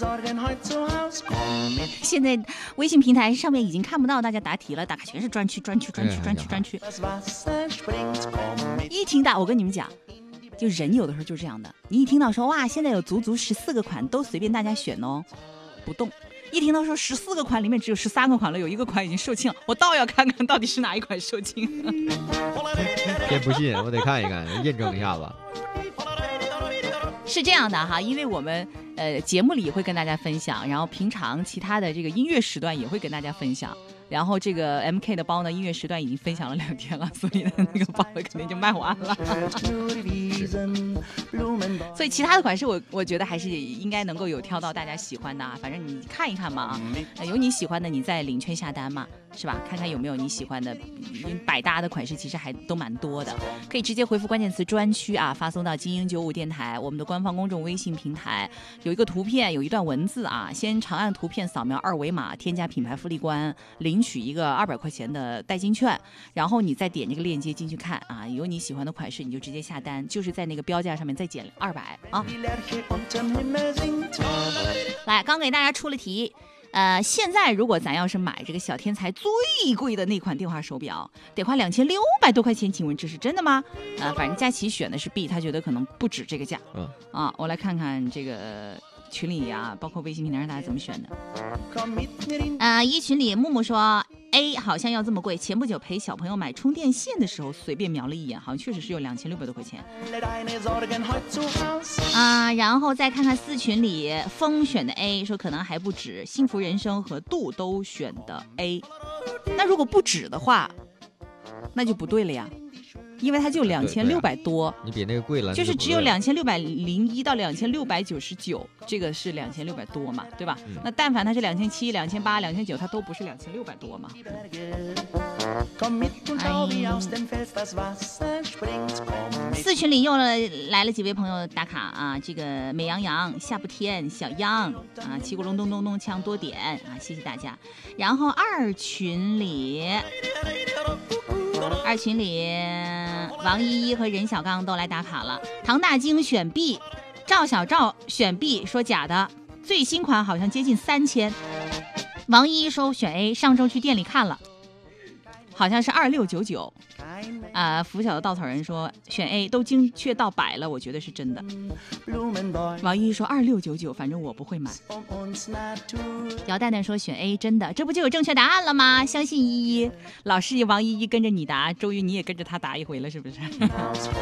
现在微信平台上面已经看不到大家答题了，打开全是专区。一听到，我跟你们讲，就人有的时候就是这样的，你一听到说哇，现在有足14个款，都随便大家选哦，不动。一听到说14个款里面只有13个款了，有一个款已经售罄了，我倒要看看到底是哪一款售罄。 别不信，我得看一看，验证一下吧。 是这样的哈，因为我们节目里也会跟大家分享，然后平常其他的这个音乐时段也会跟大家分享。然后这个 MK 的包呢，音乐时段已经分享了2天了，所以呢那个包肯定就卖完了。所以其他的款式我觉得还是应该能够有挑到大家喜欢的啊，反正你看一看嘛，有你喜欢的你在领券下单嘛，是吧？看看有没有你喜欢的，百搭的款式其实还都蛮多的，可以直接回复关键词专区啊，发送到精英95电台我们的官方公众微信平台，有一个图片，有一段文字啊，先长按图片扫描2维码，添加品牌福利官，领取一个200块钱的代金券，然后你再点这个链接进去看啊，有你喜欢的款式你就直接下单，就是在那个标价上面再减200啊。来，刚给大家出了题。现在如果咱要是买这个小天才最贵的那款电话手表，得花2600多块钱，请问这是真的吗？反正佳琪选的是 B， 他觉得可能不止这个价。我来看看这个群里啊，包括微信平台上大家怎么选的。一群里木木说 A 好像要这么贵，前不久陪小朋友买充电线的时候随便瞄了一眼，好像确实是有2600多块钱。然后再看看4群里风选的 A， 说可能还不止，幸福人生和度都选的 A。 那如果不止的话那就不对了呀，因为它就2600多， 你比那个贵了， 就是只有2601到2699，这个是2600多嘛，对吧？那但凡它是2700、2800、2900，它都不是2600多嘛。4群里又来了几位朋友打卡啊，这个美羊羊、夏不天、小央啊，七咕隆咚咚咚锵多点啊，谢谢大家。然后2群里王依依和任小刚都来打卡了。唐大京选 B， 赵小赵选 B， 说假的，最新款好像接近3000。王依依说选 A， 上周去店里看了，好像是2699。拂晓的稻草人说选 A， 都精确到100了，我觉得是真的。王依依说2699，反正我不会买。姚蛋蛋说选 A， 真的，这不就有正确答案了吗？相信依依老师王依依跟着你答，终于你也跟着他答一回了，是不是？